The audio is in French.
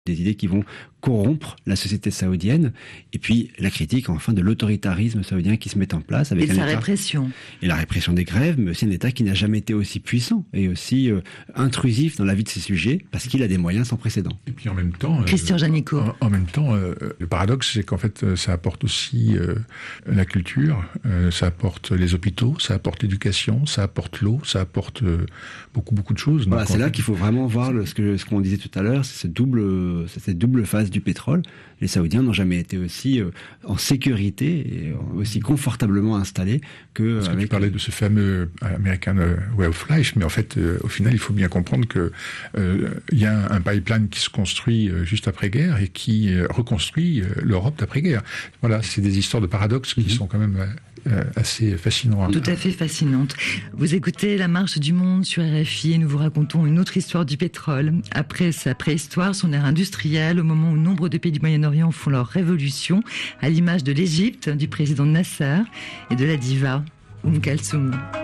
des idées qui vont corrompre la société saoudienne, et puis la critique enfin de l'autoritarisme saoudien qui se met en place avec et de sa répression. Et la répression des grèves, mais aussi un État qui n'a jamais été aussi puissant et aussi intrusif dans la vie de ses sujets, parce qu'il a des moyens sans précédent. Et puis en même temps, Christian Janico. En même temps, le paradoxe, c'est qu'en fait, ça apporte aussi la culture, ça apporte les hôpitaux, ça apporte l'éducation, ça apporte l'eau, ça apporte beaucoup de choses. Voilà, c'est là qu'il faut vraiment voir ce qu'on disait tout à l'heure, c'est cette double phase du pétrole. Les Saoudiens n'ont jamais été aussi en sécurité et aussi confortablement installés que. Parce que tu parlais de ce fameux American Way of Life, mais en fait, au final, il faut bien comprendre que il y a un pipeline qui se construit juste après-guerre et qui reconstruit l'Europe d'après-guerre. Voilà, c'est des histoires de paradoxes qui sont quand même assez fascinantes. Tout à fait fascinantes. Vous écoutez La Marche du Monde sur RFI et nous vous racontons une autre histoire du pétrole. Après sa préhistoire, son ère industrielle, au moment où nombre de pays du Moyen-Orient font leur révolution, à l'image de l'Égypte, du président Nasser et de la diva Kalsoum.